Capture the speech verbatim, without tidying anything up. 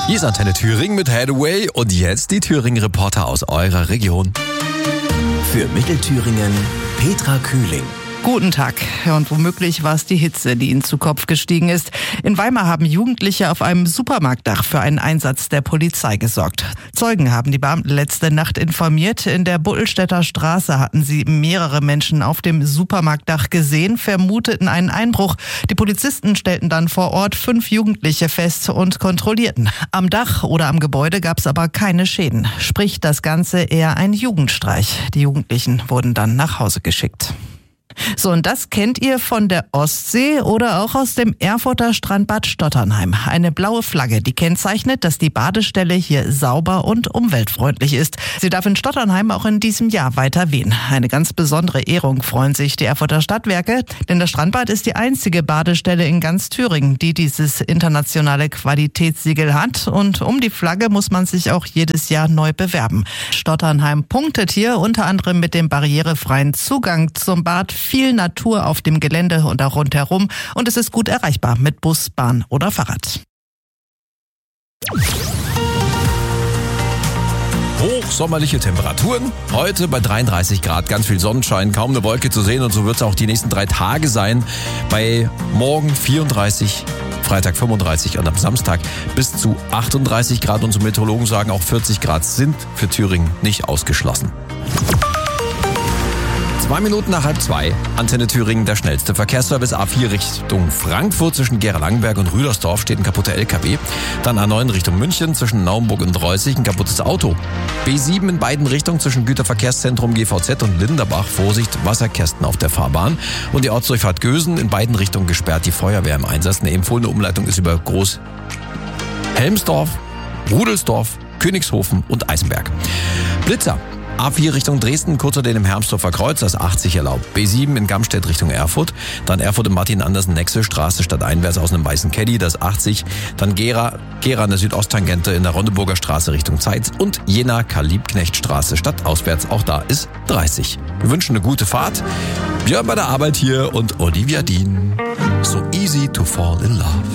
Hier ist Antenne Thüringen mit Hathaway und jetzt die Thüringen-Reporter aus eurer Region. Für Mittelthüringen Petra Kühling. Guten Tag. Und womöglich war es die Hitze, die ihnen zu Kopf gestiegen ist. In Weimar haben Jugendliche auf einem Supermarktdach für einen Einsatz der Polizei gesorgt. Zeugen haben die Beamten letzte Nacht informiert. In der Buttelstädter Straße hatten sie mehrere Menschen auf dem Supermarktdach gesehen, vermuteten einen Einbruch. Die Polizisten stellten dann vor Ort fünf Jugendliche fest und kontrollierten. Am Dach oder am Gebäude gab es aber keine Schäden. Sprich, das Ganze eher ein Jugendstreich. Die Jugendlichen wurden dann nach Hause geschickt. So, und das kennt ihr von der Ostsee oder auch aus dem Erfurter Strandbad Stotternheim. Eine blaue Flagge, die kennzeichnet, dass die Badestelle hier sauber und umweltfreundlich ist. Sie darf in Stotternheim auch in diesem Jahr weiter wehen. Eine ganz besondere Ehrung freuen sich die Erfurter Stadtwerke, denn das Strandbad ist die einzige Badestelle in ganz Thüringen, die dieses internationale Qualitätssiegel hat. Und um die Flagge muss man sich auch jedes Jahr neu bewerben. Stotternheim punktet hier unter anderem mit dem barrierefreien Zugang zum Bad, viel Natur auf dem Gelände und auch rundherum und es ist gut erreichbar mit Bus, Bahn oder Fahrrad. Hochsommerliche Temperaturen. Heute bei dreiunddreißig Grad, ganz viel Sonnenschein, kaum eine Wolke zu sehen und so wird es auch die nächsten drei Tage sein. Bei morgen vierunddreißig, Freitag fünfunddreißig und am Samstag bis zu achtunddreißig Grad. Unsere Meteorologen sagen, auch vierzig Grad sind für Thüringen nicht ausgeschlossen. Zwei Minuten nach halb zwei, Antenne Thüringen, der schnellste Verkehrsservice. A vier Richtung Frankfurt zwischen Gera-Langenberg und Rüdersdorf steht ein kaputter L K W. Dann A neun Richtung München zwischen Naumburg und Reußig ein kaputtes Auto. B sieben in beiden Richtungen zwischen Güterverkehrszentrum G V Z und Linderbach. Vorsicht, Wasserkästen auf der Fahrbahn. Und die Ortsdurchfahrt Gösen in beiden Richtungen gesperrt. Die Feuerwehr im Einsatz. Eine empfohlene Umleitung ist über Groß Helmsdorf, Rudelsdorf, Königshofen und Eisenberg. Blitzer. A vier Richtung Dresden, kurz unter dem Hermsdorfer Kreuz, das achtzig erlaubt. B sieben in Gamstedt Richtung Erfurt, dann Erfurt im Martin-Andersen-Nexe-Straße stadteinwärts aus einem weißen Caddy, das achtzig, dann Gera, Gera an der Südosttangente in der Rondeburger Straße Richtung Zeitz und Jena-Karl-Liebknecht-Straße stadtauswärts, auch da ist dreißig. Wir wünschen eine gute Fahrt. Björn bei der Arbeit hier und Olivia Dean. So easy to fall in love.